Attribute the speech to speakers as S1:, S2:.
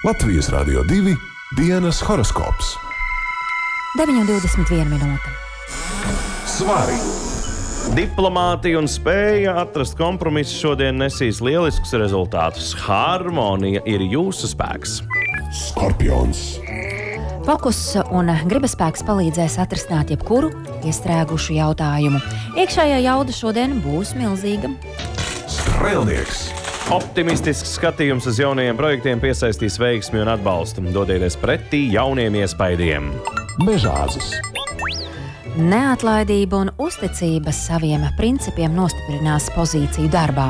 S1: Latvijas Radio 2 dienas horoskops.
S2: 9:21 minūte.
S1: Svari!
S3: Diplomātija un spēja atrast kompromisu šodien nesīs lieliskus rezultātus. Harmonija ir jūsu spēks.
S1: Skorpions!
S2: Fokus un gribaspēks palīdzēs atrisināt jebkuru iestrēgušu jautājumu. Iekšējā jauda šodien būs milzīga.
S1: Strēlnieks!
S3: Optimistisks skatījums uz jaunajiem projektiem piesaistīs veiksmi un atbalstu. Dodieties pretī jauniem iespaidiem.
S1: Mežāzis!
S2: Neatlaidība un uzticība saviem principiem nostiprinās pozīciju darbā.